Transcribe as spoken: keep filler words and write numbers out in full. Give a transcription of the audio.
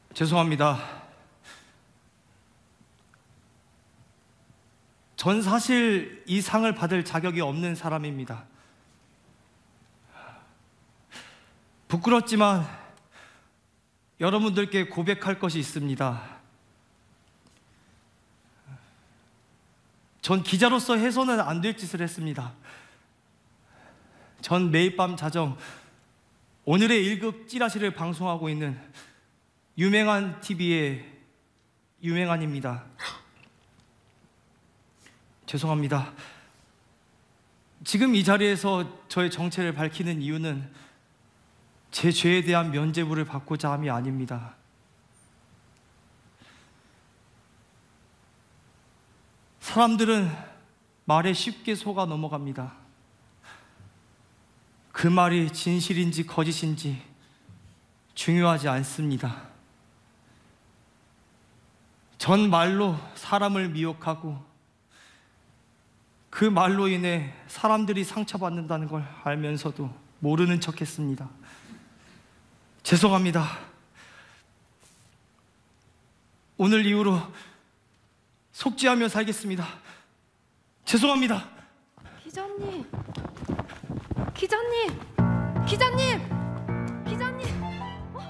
죄송합니다. 전 사실 이 상을 받을 자격이 없는 사람입니다. 부끄럽지만 여러분들께 고백할 것이 있습니다. 전 기자로서 해서는 안 될 짓을 했습니다. 전 매일 밤 자정 오늘의 일 급 찌라시를 방송하고 있는 유명한 티비의 유명한입니다. 죄송합니다. 지금 이 자리에서 저의 정체를 밝히는 이유는 제 죄에 대한 면죄부를 받고자 함이 아닙니다. 사람들은 말에 쉽게 속아 넘어갑니다. 그 말이 진실인지 거짓인지 중요하지 않습니다. 전 말로 사람을 미혹하고 그 말로 인해 사람들이 상처받는다는 걸 알면서도 모르는 척했습니다. 죄송합니다. 오늘 이후로 속죄하며 살겠습니다. 죄송합니다. 기자님, 기자님, 기자님!